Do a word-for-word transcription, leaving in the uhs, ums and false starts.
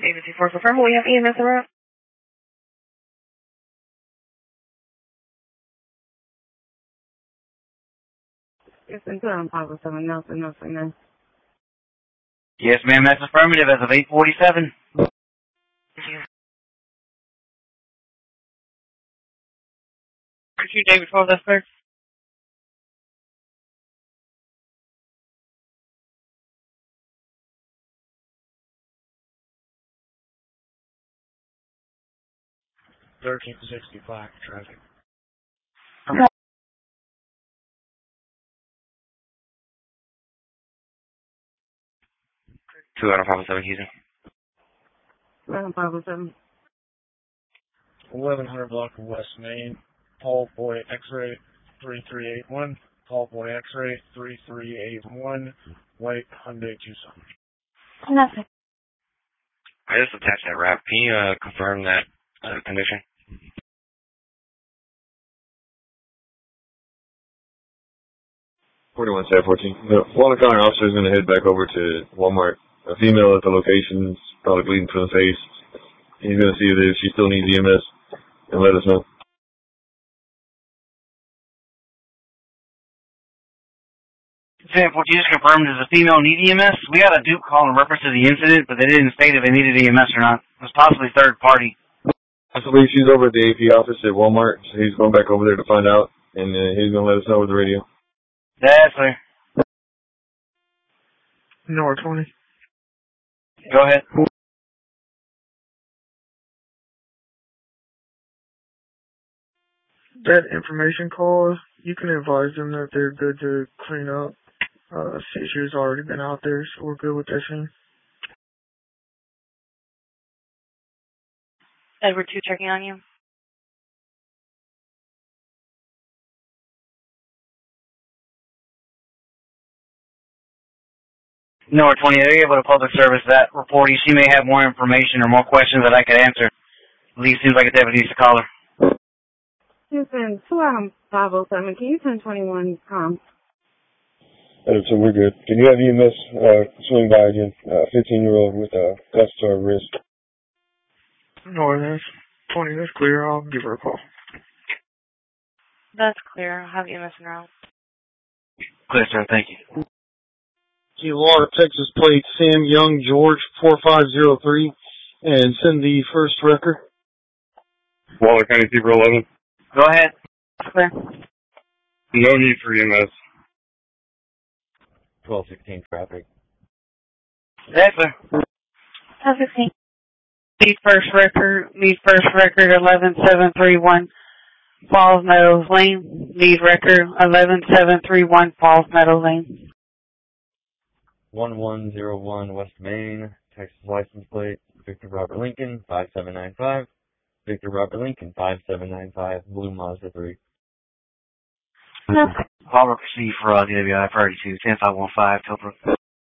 Agency Force Affirm, we have E M S around. It's in two on five oh seven, Nelson, Nelson, Nelson. Yes, ma'am, that's affirmative as of eight forty-seven. Thank you. Could you, David, twelve, that's clear? thirteen sixty-five traffic. Okay. two out of five oh seven, Houston. two on five oh seven. eleven hundred block of West Main. Paul Boy X-ray three three eight one. Paul Boy X-ray three three eight one. White Hyundai Tucson. Nothing. I just attached that wrap. Can you uh, confirm that uh, condition? forty-one seven fourteen. The Walnut County officer is going to head back over to Walmart. A female at the location is probably bleeding from the face. He's going to see if she still needs E M S and let us know. ten fourteen, just confirmed, does the female need E M S? We got a Duke call in reference to the incident, but they didn't state if they needed E M S or not. It was possibly third party. I believe she's over at the A P office at Walmart, so he's going back over there to find out, and uh, he's going to let us know with the radio. That's clear. North twenty. Go ahead. That information call, you can advise them that they're good to clean up. Uh, Seizur's already been out there, so we're good with that scene. Edward two checking on you. North twenty, are you able to public service that reporting? She may have more information or more questions that I could answer. Lee seems like a deputy needs to call her. Houston, two on five oh seven. Can you send twenty-one com? Uh, so we're good. Can you have E M S uh, swing by again? Uh, fifteen-year-old with a cuffs to her wrist. No, that's twenty. That's clear. I'll give her a call. That's clear. I'll have E M S around. Clear, sir. Thank you. Key Water, Texas plate Sam Young George four five zero three, and send the first record. Waller County Super eleven. Go ahead. Clear. No need for E M S. twelve sixteen traffic. That's clear. twelve sixteen. Need first record. Need first record eleven seven three one. Falls Meadows Lane. Need record eleven seven three one. Falls Meadows Lane. one one zero one West Main, Texas license plate, Victor Robert Lincoln, five seven nine five. Victor Robert Lincoln, five seven nine five, Blue Mazda three. No. Call proceed for uh, D W I priority two, ten five one five, Topher.